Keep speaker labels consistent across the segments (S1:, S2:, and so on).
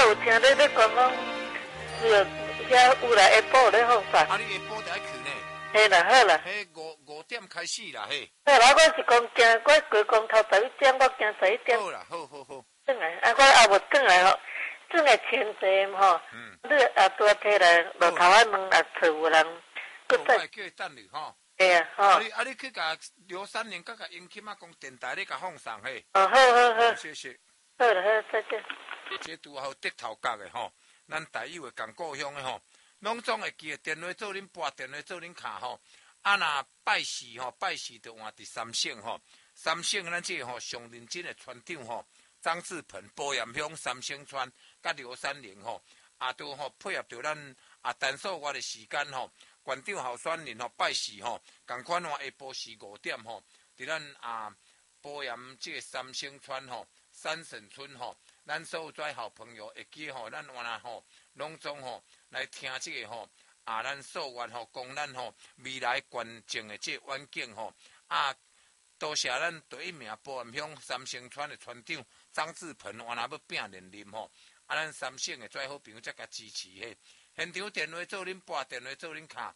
S1: 有听你咧讲讲，是遐有来下晡咧放送。
S2: 啊，你下晡就爱去呢？
S1: 嘿啦，好啦。
S2: 嘿，5点开始啦，嘿。
S1: 好啦，我是讲惊，我过光头11点，我惊11点。
S2: 好啦，好。
S1: 转来，我也无转来吼，转来清济吼。你拄摕来路头仔问厝有人，
S2: 我会叫伊等你吼。
S1: 嘿啊，吼。
S2: 你去甲刘三年甲英钦啊，讲电台咧甲放送嘿。
S1: 好。
S2: 谢谢。
S1: 好啦，好，再见。
S2: 这拄好得头角的吼，咱台友的同故乡的吼，拢总会记电话做恁拨，电话做恁卡吼。啊，若拜四吼，拜四就换伫三省吼。三省咱这吼上认真的村长吼，张志鹏、保盐乡、三省村甲刘三林吼，都吼配合着咱单数我的时间吼，县长候选人吼拜四吼，共款下晡4、5点吼，伫咱保盐这个三省村吼、三省村吼，咱所有在好朋友会记吼，咱原来吼拢总吼来听这个吼咱所愿吼，讲咱吼未来关键的这个远景吼多谢咱第一名保盐乡三省村的村长张志鹏，原来要拼连任吼，咱三省的最好朋友才甲支持嘿。现场电话做恁拨，电话做恁卡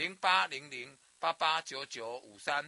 S2: ，0800889953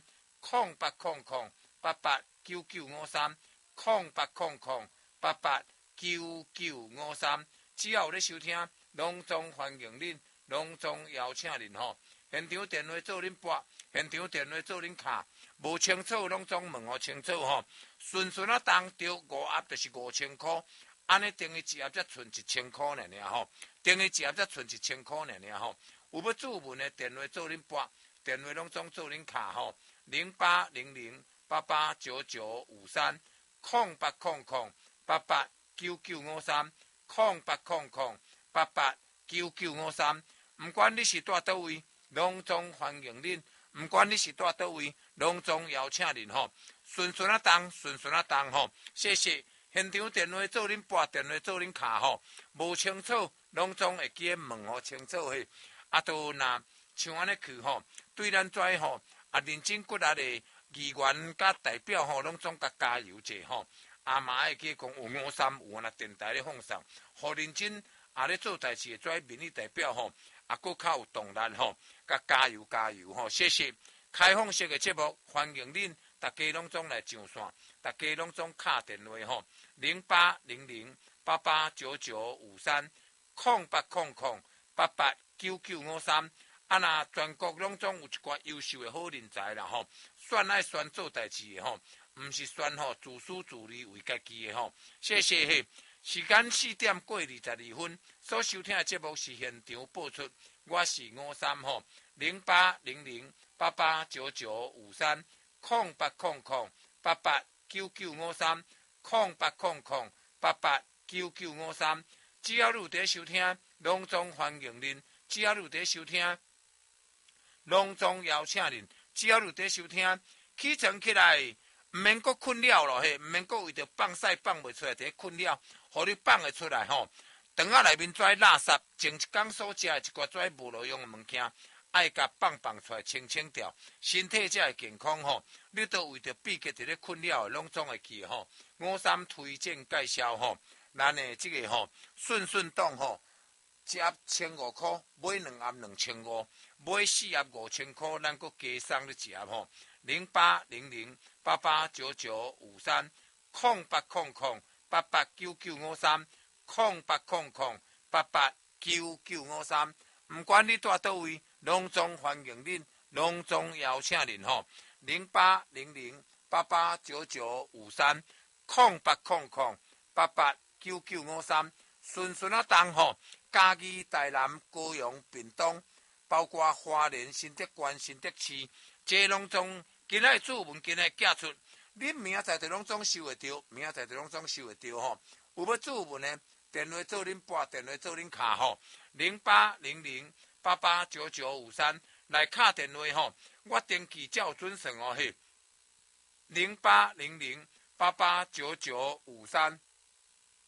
S2: 0800889953 只要有咧收听，拢总欢迎恁，拢总邀请恁吼。现场电话做恁拨，现场电话做恁卡，无清楚拢总问我清楚吼。顺啊当着5盒就是5000块，安尼等于一盒才剩1000块呢吼，等于一盒才剩1000块呢吼。有要注文的电话做恁拨，电话拢总做恁卡吼，0800889953 0800889953 0800889953，唔管你是住倒位，拢总欢迎恁；唔管你是住倒位，拢总邀请恁吼。顺啊当吼，谢谢。现场电话做恁拨，电话做恁卡吼，无清楚拢总会记问吼清楚嘿。都若像安尼去吼，对咱跩吼认真骨力的议员甲代表吼，拢总甲加油者吼。嘛爱记讲有53有那电台咧放送，互认真咧做代志的跩民意代表吼，搁较有动力吼，甲加油吼，谢谢。开放式的节目，欢迎恁大家拢总来上线，大家拢总敲电话吼，0800889953 0800889953。若全国拢总有一寡优秀的好人才啦吼，选爱选做代志的吼，毋是选吼自私自利为家己的吼。谢谢嘿。时间4点过22分，所收听的节目是现场播出，我是53吼，0800889953 0800889953 0800889953，只要你有在收听，拢总欢迎恁；只要你有在收听，拢总邀请恁；只要你有在收听，起床起来，毋免阁困了咯嘿，毋免阁为着放屎放袂出来，伫困了，互你放会出来吼。肠仔内面跩垃圾，前一工所食的一寡跩无路用的物件，爱甲放出来清掉，身体才会健康吼。你都为着避过伫咧困了的，拢总会记吼。53推荐介绍吼，咱的这个吼顺动吼。一盒1500块，买2盒2500，买4盒5000块，咱阁加送你一盒吼。0800889953 0800889953 0800889953，毋管你住倒位，拢总欢迎恁，拢总邀请恁吼。0800889953 0800889953，顺啊当吼。嘉义、台南、高雄、屏东，包括花莲、新竹县、新竹市，这拢总今仔注文，今仔寄出，恁明仔载就拢总收会到，明仔载就拢总收会到吼。有要注文呢，电话做恁拨，电话做恁卡吼，0800889953来敲电话吼，我登记才有准算哦嘿，0800889953。